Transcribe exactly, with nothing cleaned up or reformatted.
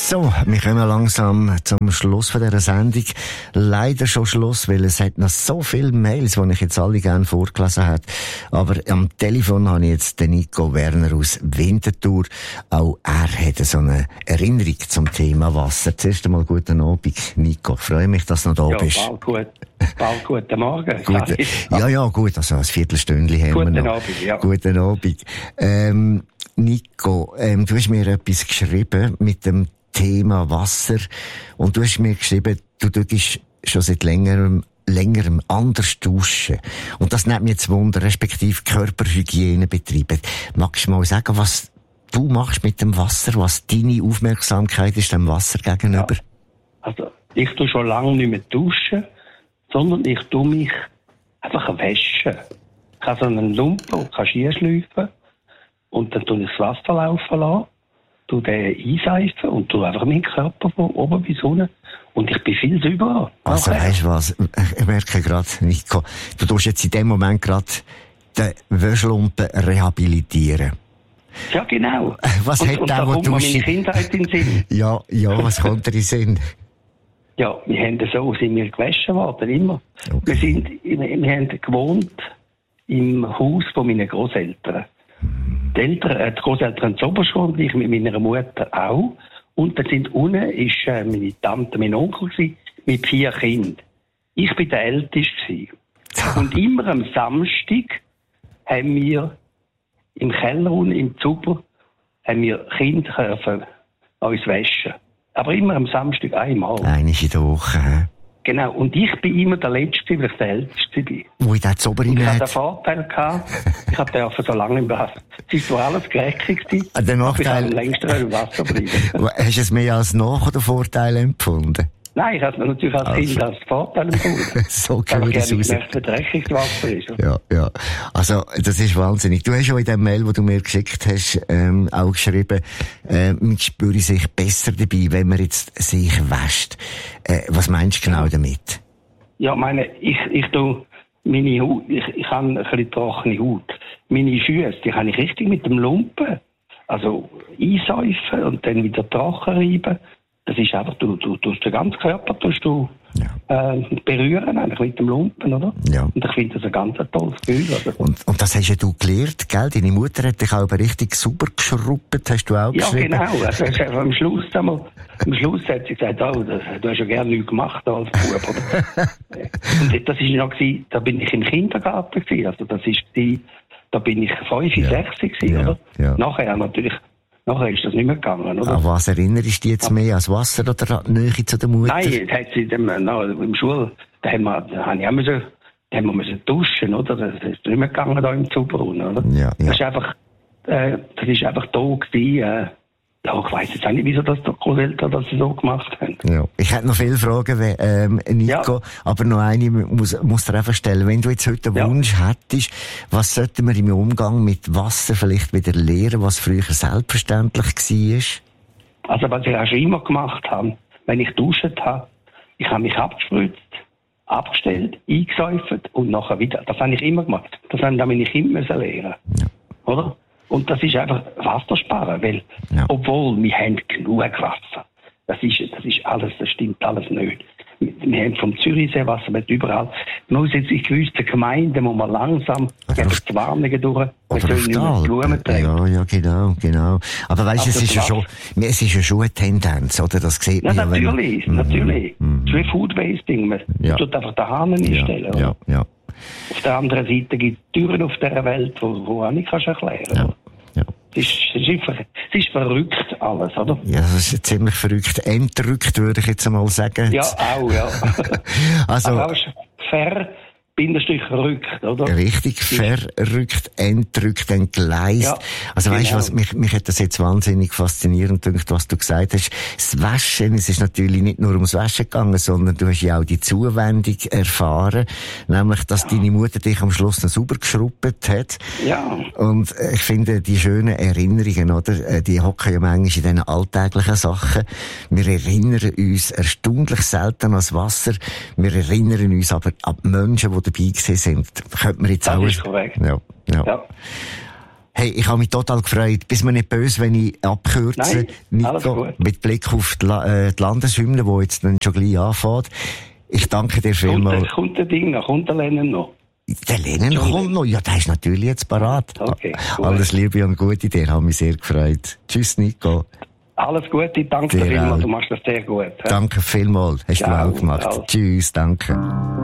So, wir kommen langsam zum Schluss von dieser Sendung. Leider schon Schluss, weil es hat noch so viele Mails, die ich jetzt alle gerne vorgelesen hätte. Aber am Telefon habe ich jetzt den Nico Werner aus Winterthur. Auch er hat so eine Erinnerung zum Thema Wasser. Zuerst einmal guten Abend, Nico. Ich freue mich, dass du noch da ja, bist. Bald, gut, bald guten Morgen. Gute, ja, ja, gut. Also ein Viertelstündchen haben guten wir noch. Abend, ja. Guten Abend. Ähm, Nico, ähm, du hast mir etwas geschrieben mit dem Thema Wasser. Und du hast mir geschrieben, du tust schon seit längerem, längerem anders duschen. Und das nimmt mich jetzt Wunder, respektive Körperhygiene betreiben. Magst du mal sagen, was du machst mit dem Wasser, was deine Aufmerksamkeit ist dem Wasser gegenüber? Ja. Also, ich tue schon lange nicht mehr duschen, sondern ich tue mich einfach waschen. Ich habe so einen Lumpen und kann Ski schleifen. Und dann tue ich das Wasser laufen lassen. Du den einseifen und du einfach meinen Körper von oben bis unten. Und ich bin viel sauberer. Also nachher. Weißt du was? Ich merke gerade, Nico, du tust jetzt in dem Moment gerade den Wäschlumpen rehabilitieren. Ja, genau. Was und, hat und der, da wo kommt du mir meine schi- Kindheit in den Sinn. Ja, ja, was kommt dir in den Sinn? Ja, wir haben so, sind wir gewaschen worden, immer. Okay. Wir sind, wir haben gewohnt im Haus von meinen Großeltern. Die Eltern, äh, die Großeltern zu Oberschwund, ich mit meiner Mutter auch. Und dann sind unten ist äh, meine Tante, mein Onkel gewesen, mit vier Kindern. Ich bin der Älteste gewesen. Und immer am Samstag haben wir im Keller unten, im Zuber, haben wir Kinder können uns waschen. Aber immer am Samstag einmal. Einmal in der Woche, hä? Genau. Und ich bin immer der Letzte, weil ich der Älteste bin. Wo ich den Zober Ich rein hatte den hat. Vorteil gehabt, ich durfte so lange im Wasser. Es war alles gereckig. Ah, der Ich Nachteil, am längsten im Wasser bleiben. hast du es mehr als Nach- oder Vorteil empfunden? Nein, ich habe es natürlich als Also. Kind als Vorteil empfunden. So Weil gehört ich es gerne raus. nicht möchte, wenn dreckiges Wasser ist. Ja, ja. Also, das ist wahnsinnig. Du hast schon in dem Mail, wo du mir geschickt hast, ähm, auch geschrieben, äh, man spüre sich besser dabei, wenn man jetzt sich wäscht. Äh, was meinst du genau damit? Ja, meine, ich, ich tu meine Haut, ich, ich habe ein bisschen trockene Haut. Meine Füße, die kann ich richtig mit dem Lumpen, also einsäufen und dann wieder trocken reiben. Das ist einfach, du, du, du den ganzen Körper tust du, Ja. äh, berühren, eigentlich mit dem Lumpen, oder? Ja. Und ich finde das ein ganz tolles Gefühl. Also. Und, und das hast ja du gelernt, gell? Deine Mutter hat dich auch richtig sauber geschrubbt, hast du auch Ja, geschrieben? genau. Also, also am Schluss einmal, am Schluss hat sie gesagt, oh, das, du hast ja gerne nichts gemacht als Bub, oder? Und das ist noch gewesen, da bin ich im Kindergarten gewesen. Also das ist die, da bin ich fünf, Ja. sechs gewesen, Ja, oder? ja. Nachher natürlich, nachher ist das nicht mehr gegangen, oder? An was erinnerst du dich jetzt mehr? Als Wasser oder an die Nähe zu der Mutter? Nein, das hat sie dem, na, im Schul, da haben wir, da habe ich auch müssen, da haben wir müssen duschen, oder? Das ist nicht mehr gegangen da im Zubrunnen, oder? Ja, ja. Das ist einfach, äh, das ist einfach da gewesen, äh, ja, ich weiss jetzt auch nicht, wieso das die Großeltern das so gemacht haben. Ja. Ich hätte noch viele Fragen, we- ähm, Nico, Ja. aber noch eine muss, muss dir einfach stellen. Wenn du jetzt heute einen Ja. Wunsch hättest, was sollten wir im Umgang mit Wasser vielleicht wieder lernen, was früher selbstverständlich war? Also, was ich auch schon immer gemacht habe, wenn ich duschen habe, ich habe mich abgespritzt, abgestellt, eingesäuft und nachher wieder. Das habe ich immer gemacht. Das haben dann meine Kinder müssen lernen. Ja. Oder? Und das ist einfach Wasser sparen, weil, Ja. obwohl wir haben genug Wasser. Das ist, das ist alles, das stimmt alles nicht. Wir haben vom Zürichsee Wasser, wir haben überall. Nur jetzt in gewissen Gemeinden, wo man langsam Oder auf- die Warnungen durch, wir Oder sollen auf nicht die mehr Blumen Alpen. tragen. Ja, ja, genau, genau. Aber weißt du, es Aber ist ja was? schon, es ist ja schon eine Tendenz, oder? Das sieht Ja, man ja, wenn- natürlich, Mhm, natürlich. mhm. Das ist wie Food Wasting. Man Ja. tut einfach den Hahn einstellen. Ja, oder? ja, ja, Auf der anderen Seite gibt es Türen auf dieser Welt, wo, wo auch nicht kannst erklären ja, kannst. ja. Es ist, es, ist, ver- es ist verrückt alles, oder? Ja, das ist ziemlich verrückt. Entrückt, würde ich jetzt einmal sagen. Ja, auch, ja. Also, Aber auch fair, Bindestrich rückt, oder? richtig verrückt, entrückt, entgleist. Ja, also weißt du genau. was, mich, mich hat das jetzt wahnsinnig faszinierend gedacht, was du gesagt hast. Das Waschen, es ist natürlich nicht nur ums Waschen gegangen, sondern du hast ja auch die Zuwendung erfahren. Nämlich, dass deine Mutter dich am Schluss noch sauber geschrubbt hat. Ja. Und äh, ich finde, die schönen Erinnerungen, oder, äh, die hocken ja manchmal in diesen alltäglichen Sachen. Wir erinnern uns erstaunlich selten ans Wasser. Wir erinnern uns aber an die Menschen, die dabei gewesen sind. Könnte man jetzt Das auch... ist korrekt. Ja, ja. Ja. Hey, ich habe mich total gefreut. Bist mir nicht böse, wenn ich abkürze, Nein, alles Nico, gut. mit Blick auf die, La- äh, die Landeshymne, die jetzt dann schon gleich anfängt. Ich danke dir vielmals. Kommt, kommt der Ding noch, kommt der Lennon noch? Der Lennon kommt noch. Ja, der ist natürlich jetzt parat. Okay, gut. Alles Liebe und Gute dir, hat mich sehr gefreut. Tschüss, Nico. Alles Gute, danke Dir dir vielmals, auch. du machst das sehr gut. He? Danke vielmals, hast Ciao, du auch gemacht. ciao. Tschüss, danke.